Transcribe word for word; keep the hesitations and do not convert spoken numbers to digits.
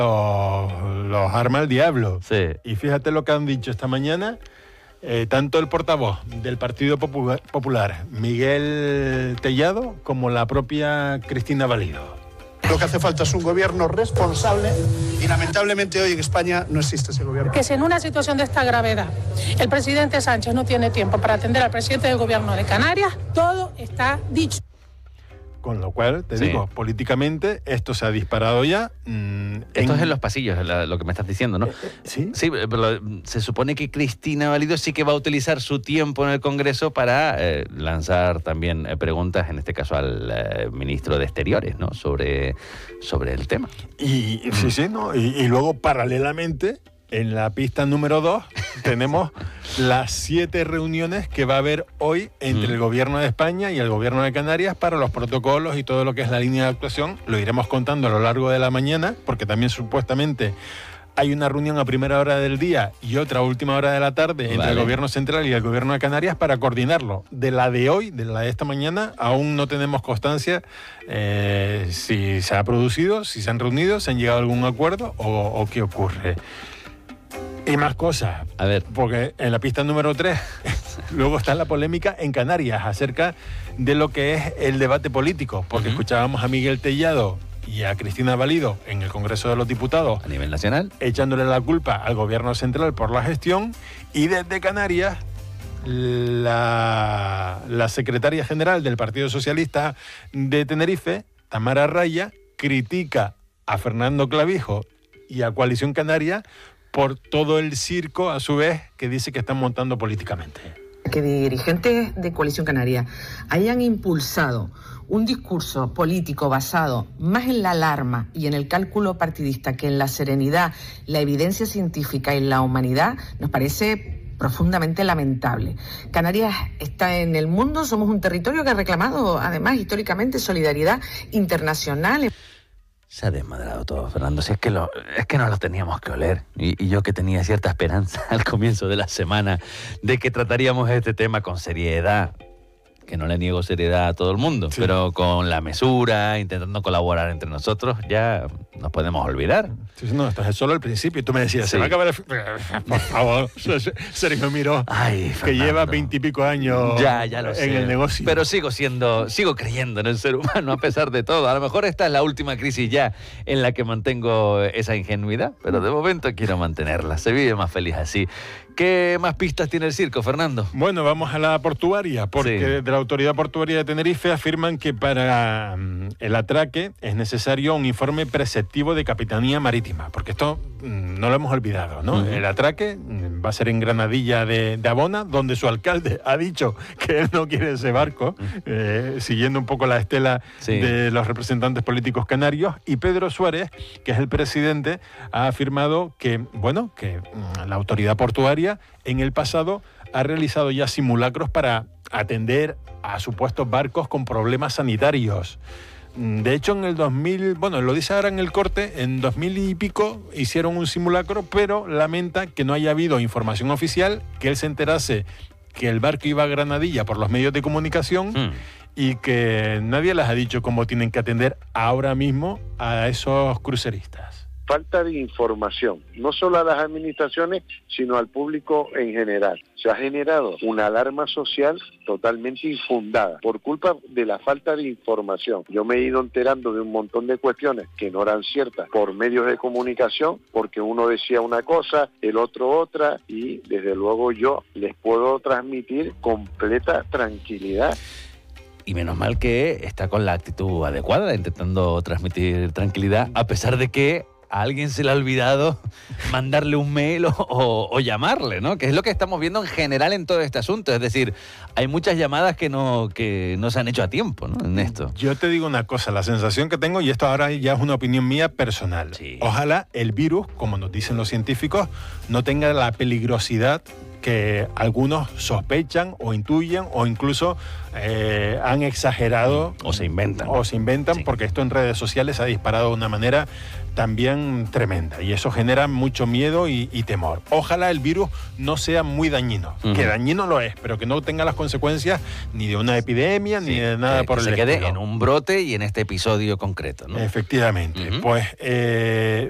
los, los arma el diablo. Sí. Y fíjate lo que han dicho esta mañana, eh, tanto el portavoz del Partido Popular, Popular, Miguel Tellado, como la propia Cristina Valido. Lo que hace falta es un gobierno responsable y lamentablemente hoy en España no existe ese gobierno. Que si en una situación de esta gravedad el presidente Sánchez no tiene tiempo para atender al presidente del gobierno de Canarias, todo está dicho. Con lo cual, te Sí. digo, políticamente esto se ha disparado ya. Mmm, Esto en... es en los pasillos, la, lo que me estás diciendo, ¿no? Eh, sí. Sí, pero se supone que Cristina Valido sí que va a utilizar su tiempo en el Congreso para eh, lanzar también eh, preguntas, en este caso al eh, ministro de Exteriores, ¿no? Sobre, sobre el tema. Y, y sí, sí, ¿no? Y, y luego, paralelamente, en la pista número dos, tenemos las siete reuniones que va a haber hoy entre Mm. el Gobierno de España y el Gobierno de Canarias para los protocolos y todo lo que es la línea de actuación. Lo iremos contando a lo largo de la mañana, porque también supuestamente hay una reunión a primera hora del día y otra a última hora de la tarde entre Vale. el Gobierno Central y el Gobierno de Canarias para coordinarlo. De la de hoy, de la de esta mañana, aún no tenemos constancia eh, si se ha producido, si se han reunido, si han llegado a algún acuerdo o, o qué ocurre. Y más cosas, A ver. porque en la pista número tres luego está la polémica en Canarias acerca de lo que es el debate político, porque Uh-huh. escuchábamos a Miguel Tellado y a Cristina Valido en el Congreso de los Diputados A nivel nacional. echándole la culpa al Gobierno Central por la gestión, y desde Canarias la, la secretaria general del Partido Socialista de Tenerife, Tamara Raya, critica a Fernando Clavijo y a Coalición Canaria por todo el circo, a su vez, que dice que están montando políticamente. Que dirigentes de Coalición Canaria hayan impulsado un discurso político basado más en la alarma y en el cálculo partidista que en la serenidad, la evidencia científica y la humanidad, nos parece profundamente lamentable. Canarias está en el mundo, somos un territorio que ha reclamado, además, históricamente solidaridad internacional. Se ha desmadrado todo, Fernando. Si es que, lo, es que no lo teníamos que oler. Y, y yo que tenía cierta esperanza al comienzo de la semana de que trataríamos este tema con seriedad, que no le niego seriedad a todo el mundo, sí. pero con la mesura, intentando colaborar entre nosotros, ya nos podemos olvidar. Sí, no, esto es solo el principio. Y tú me decías, Sí. se va a acabar el... fi-". Por favor, Sergio Miró, Ay, que Fernando. lleva veintipico años Ya, ya lo en sé. el negocio. Pero sigo siendo, sigo creyendo en el ser humano a pesar de todo. A lo mejor esta es la última crisis ya en la que mantengo esa ingenuidad, pero de momento quiero mantenerla. Se vive más feliz así. ¿Qué más pistas tiene el circo, Fernando? Bueno, vamos a la portuaria, porque Sí. de la Autoridad Portuaria de Tenerife afirman que para mm, el atraque es necesario un informe preceptivo de Capitanía Marítima, porque esto mm, no lo hemos olvidado, ¿no? Uh-huh. El atraque mm, va a ser en Granadilla de, de Abona, donde su alcalde ha dicho que él no quiere ese barco, eh, siguiendo un poco la estela Sí. de los representantes políticos canarios, y Pedro Suárez, que es el presidente, ha afirmado que, bueno, que mm, la Autoridad Portuaria en el pasado ha realizado ya simulacros para atender a supuestos barcos con problemas sanitarios. De hecho, en el dos mil, bueno, lo dice ahora en el corte, en dos mil y pico hicieron un simulacro, pero lamenta que no haya habido información oficial, que él se enterase que el barco iba a Granadilla por los medios de comunicación Mm. y que nadie les ha dicho cómo tienen que atender ahora mismo a esos cruceristas. Falta de información, no solo a las administraciones, sino al público en general. Se ha generado una alarma social totalmente infundada por culpa de la falta de información. Yo me he ido enterando de un montón de cuestiones que no eran ciertas por medios de comunicación, porque uno decía una cosa, el otro otra, y desde luego yo les puedo transmitir completa tranquilidad. Y menos mal que está con la actitud adecuada, intentando transmitir tranquilidad, a pesar de que a alguien se le ha olvidado mandarle un mail o, o, o llamarle, ¿no? Que es lo que estamos viendo en general en todo este asunto. Es decir, hay muchas llamadas que no, que no se han hecho a tiempo, ¿no? En esto. Yo te digo una cosa, la sensación que tengo, y esto ahora ya es una opinión mía personal, Sí. ojalá el virus, como nos dicen los científicos, no tenga la peligrosidad que algunos sospechan o intuyen o incluso eh, han exagerado O se inventan. o se inventan Sí. porque esto en redes sociales ha disparado de una manera también tremenda y eso genera mucho miedo y, y temor. Ojalá el virus no sea muy dañino, Uh-huh. que dañino lo es, pero que no tenga las consecuencias ni de una epidemia ni Sí, de nada que- por que el se quede estilo. en un brote y en este episodio concreto, ¿no? Efectivamente. Ujú. Pues eh,